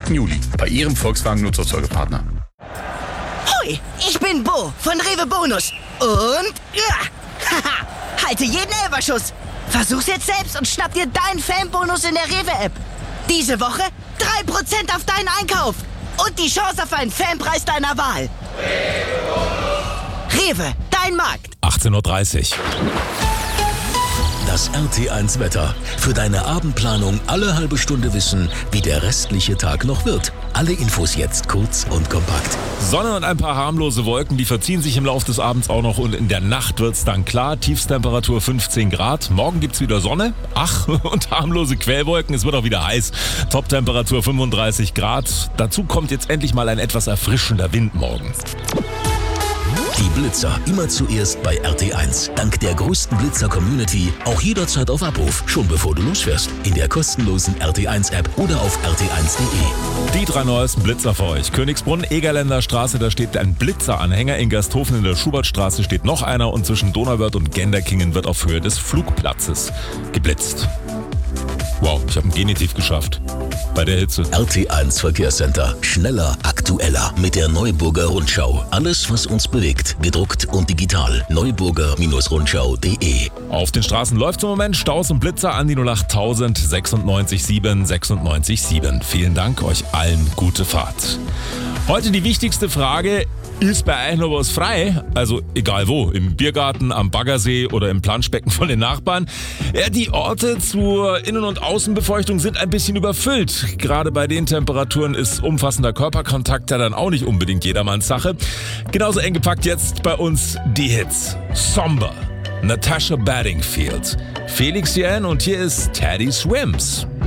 4. Juli bei Ihrem Volkswagen Nutzfahrzeugepartner. Hui, ich bin Bo von Rewe Bonus. Und halte jeden Elferschuss. Versuch's jetzt selbst und schnapp dir deinen Fanbonus in der Rewe-App. Diese Woche 3% auf deinen Einkauf. Und die Chance auf einen Fanpreis deiner Wahl. Rewe, dein Markt. 18:30 Uhr. Das RT1 Wetter. Für deine Abendplanung alle halbe Stunde wissen, wie der restliche Tag noch wird. Alle Infos jetzt kurz und kompakt. Sonne und ein paar harmlose Wolken, die verziehen sich im Laufe des Abends auch noch und in der Nacht wird's dann klar. Tiefstemperatur 15 Grad. Morgen gibt's wieder Sonne. Ach, und harmlose Quellwolken. Es wird auch wieder heiß. Toptemperatur 35 Grad. Dazu kommt jetzt endlich mal ein etwas erfrischender Wind morgen. Die Blitzer immer zuerst bei RT1. Dank der größten Blitzer-Community auch jederzeit auf Abruf, schon bevor du losfährst. In der kostenlosen RT1-App oder auf rt1.de. Die 3 neuesten Blitzer für euch. Königsbrunn, Egerländer Straße, da steht ein Blitzeranhänger. In Gersthofen in der Schubertstraße steht noch einer und zwischen Donauwörth und Genderkingen wird auf Höhe des Flugplatzes geblitzt. Wow, ich habe ein Genitiv geschafft. Bei der Hitze. RT1 Verkehrscenter. Schneller, aktueller mit der Neuburger Rundschau. Alles, was uns bewegt, gedruckt und digital. Neuburger-Rundschau.de. Auf den Straßen läuft im Moment Staus und Blitzer an die 08000 96 7 96 7. Vielen Dank, euch allen gute Fahrt. Heute die wichtigste Frage: Ist bei euch noch was frei? Also egal wo, im Biergarten, am Baggersee oder im Planschbecken von den Nachbarn. Ja, die Orte zur Innen- und Außenbefeuchtung sind ein bisschen überfüllt. Gerade bei den Temperaturen ist umfassender Körperkontakt ja dann auch nicht unbedingt jedermanns Sache. Genauso eng gepackt jetzt bei uns die Hits. Somber, Natasha Bedingfield, Felix Jähn und hier ist Teddy Swims.